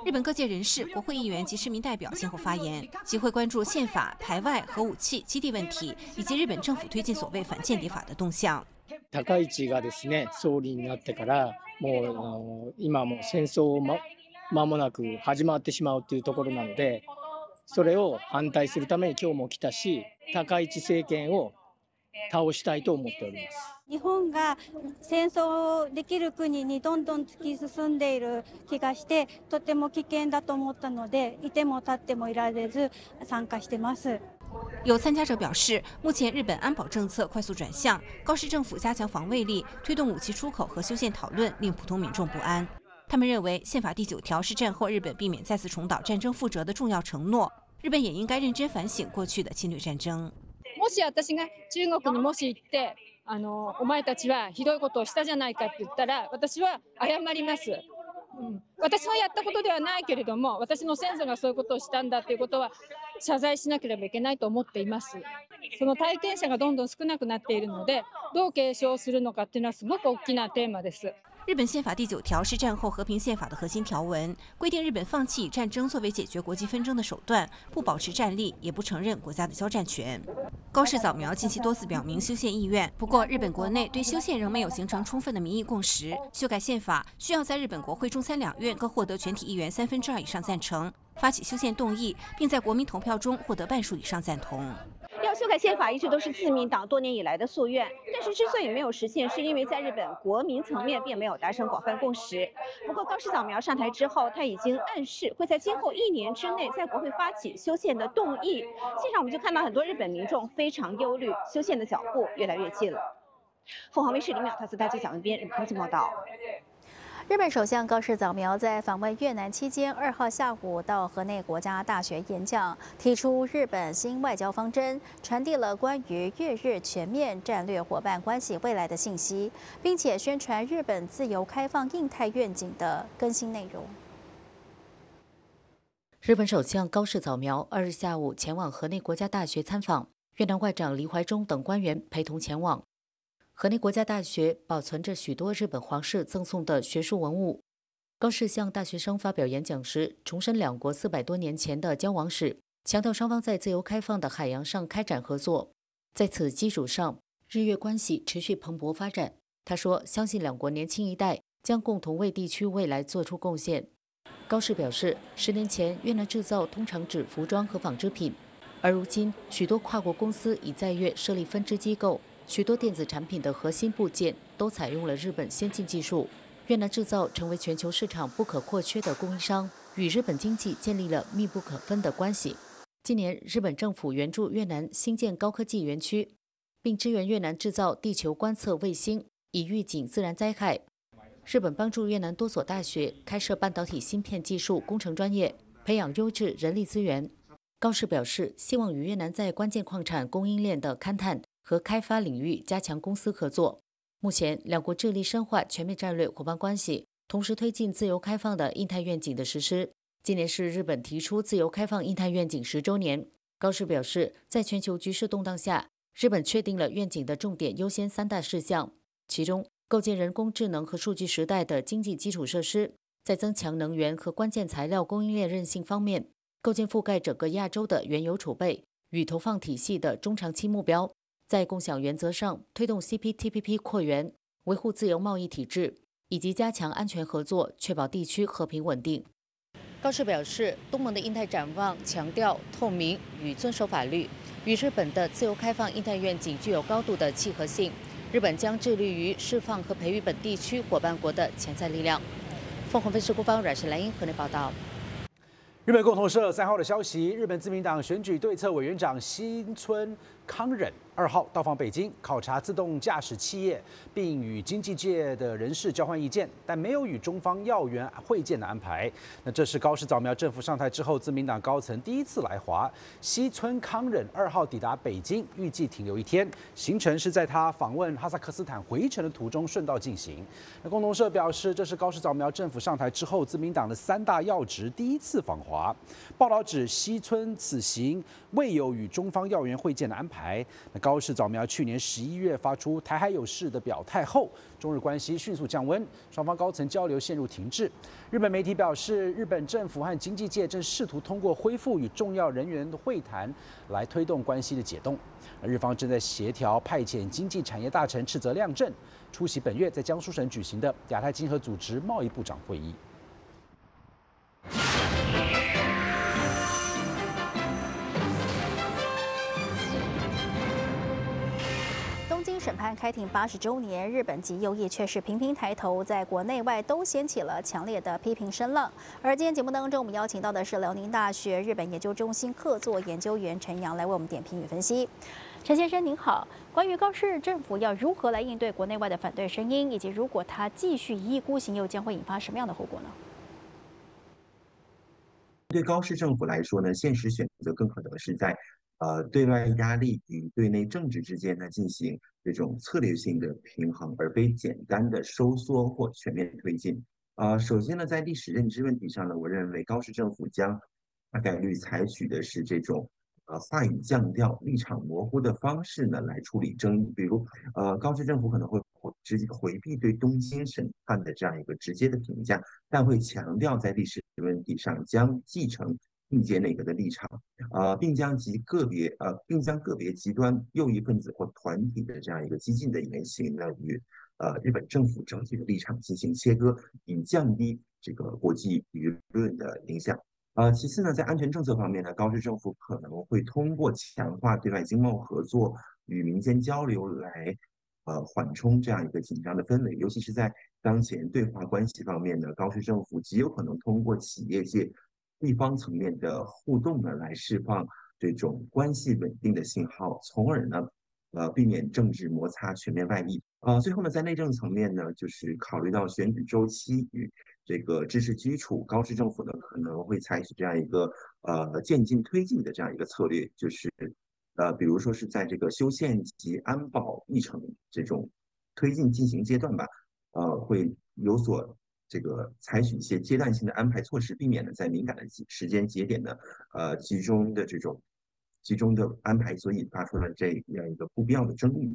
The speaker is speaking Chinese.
日本各界人士、国会议员及市民代表先后发言，集会关注宪法、排外、核武器、基地问题，以及日本政府推进所谓反间谍法的动向。 高市がですね、総理になってからもう今も戦争間もなく始まってしまうというところなので、それを反対するために今日も来たし、高市政権を倒したいと思っております。 日本が戦争できる国にどんどん突き進んでいる気がして、とても危険だと思ったので、いても立ってもいられず参加してます。 有参加者表示，目前日本安保政策快速转向，高市政府加强防卫力，推动武器出口和修宪讨论，令普通民众不安。他们认为，宪法第9条是战后日本避免再次重蹈战争覆辙的重要承诺，日本也应该认真反省过去的侵略战争。 もし私が中国にもし行って、お前たちはひどいことをしたじゃないかって言ったら、私は謝ります。私のやったことではないけれども、私の先祖がそういうことをしたんだということは謝罪しなければいけないと思っています。その体験者がどんどん少なくなっているので、どう継承するのかっていうのはすごく大きなテーマです。 日本宪法第9条是战后和平宪法的核心条文，规定日本放弃以战争作为解决国际纷争的手段，不保持战力，也不承认国家的交战权。高市早苗近期多次表明修宪意愿，不过日本国内对修宪仍没有形成充分的民意共识。修改宪法需要在日本国会中参两院各获得全体议员2/3以上赞成，发起修宪动议，并在国民投票中获得半数以上赞同。 要修改宪法一直都是自民党多年以来的夙愿，但是之所以没有实现，是因为在日本国民层面并没有达成广泛共识。不过高市早苗上台之后，他已经暗示会在今后1年之内在国会发起修宪的动议。现场我们就看到很多日本民众非常忧虑，修宪的脚步越来越近了。凤凰卫视李淼、特斯大记小文编日本科技报道。 日本首相高市早苗在访问越南期间，2号下午到河内国家大学演讲，提出日本新外交方针，传递了关于越日全面战略伙伴关系未来的信息，并且宣传日本自由开放印太愿景的更新内容。 日本首相高市早苗2日下午前往河内国家大学参访，越南外长黎怀忠等官员陪同前往。河内国家大学保存着许多日本皇室赠送的学术文物。高市向大学生发表演讲时，重申两国400多年前的交往史，强调双方在自由开放的海洋上开展合作。在此基础上，日越关系持续蓬勃发展。他说，相信两国年轻一代将共同为地区未来做出贡献。高市表示，10年前越南制造通常指服装和纺织品，而如今许多跨国公司已在越设立分支机构。许多电子产品的核心部件都采用了日本先进技术，越南制造成为全球市场不可或缺的供应商，与日本经济建立了密不可分的关系。今年，日本政府援助越南新建高科技园区，并支援越南制造地球观测卫星，以预警自然灾害。日本帮助越南多所大学开设半导体芯片技术工程专业，培养优质人力资源。高市表示，希望与越南在关键矿产供应链的勘探和开发领域加强公司合作。目前，两国致力深化全面战略伙伴关系，同时推进自由开放的印太愿景的实施。今年是日本提出自由开放印太愿景10周年。高市表示，在全球局势动荡下，日本确定了愿景的重点优先3大事项，其中构建人工智能和数据时代的经济基础设施，在增强能源和关键材料供应链韧性方面，构建覆盖整个亚洲的原油储备与投放体系的中长期目标。在共享原则上推动 CPTPP 扩员，维护自由贸易体制，以及加强安全合作，确保地区和平稳定。高市表示，东盟的印太展望强调透明与遵守法律，与日本的自由开放印太愿景具有高度的契合性。日本将致力于释放和培育本地区伙伴国的潜在力量。凤凰卫视官方阮氏兰英河内报道。 日本共同社3号的消息，日本自民党选举对策委员长新村康稔2号到访北京，考察自动驾驶企业，并与经济界的人士交换意见，但没有与中方要员会见的安排。那这是高市早苗政府上台之后，自民党高层第一次来华。西村康稔2号抵达北京，预计停留1天，行程是在他访问哈萨克斯坦回程的途中顺道进行。那共同社表示，这是高市早苗政府上台之后，自民党的3大要职第一次访华。报道指，西村此行未有与中方要员会见的安排。 牌。那高市早苗去年11月发出台海有事的表态后，中日关系迅速降温，双方高层交流陷入停滞。日本媒体表示，日本政府和经济界正试图通过恢复与重要人员的会谈来推动关系的解冻。日方正在协调派遣经济产业大臣赤泽亮正出席本月在江苏省举行的亚太经合组织贸易部长会议。 东京审判开庭80周年，日本及右翼却是频频抬头，在国内外都掀起了强烈的批评声浪。而今天节目当中，我们邀请到的是辽宁大学日本研究中心客座研究员陈阳来为我们点评与分析。陈先生您好，关于高市政府要如何来应对国内外的反对声音，以及如果他继续一意孤行，又将会引发什么样的后果呢？ 对高市政府来说呢，现实选择更可能是在对外压力与对内政治之间呢进行这种策略性的平衡，而非简单的收缩或全面推进。首先呢，在历史认知问题上呢，我认为高市政府将大概率采取的是这种话语降调、立场模糊的方式呢来处理争议。比如高市政府可能会直接回避对东京审判的这样一个直接的评价，但会强调在历史问题上将继承应届内阁的立场，并将个别极端右翼分子或团体的这样一个激进的言行呢与日本政府整体的立场进行切割，以降低这个国际舆论的影响。其次呢，在安全政策方面呢，高市政府可能会通过强化对外经贸合作与民间交流来缓冲这样一个紧张的氛围，尤其是在当前对华关系方面呢，高市政府极有可能通过企业界、地方层面的互动呢，来释放这种关系稳定的信号，从而呢，避免政治摩擦全面外溢。最后呢，在内政层面呢，就是考虑到选举周期与这个知识基础，高市政府呢可能会采取这样一个渐进推进的这样一个策略，就是比如说是在这个修宪及安保议程这种推进进行阶段吧，会有所这个采取一些阶段性的安排措施，避免呢在敏感的时间节点呢，集中的安排所引发出的这样一个不必要的争议。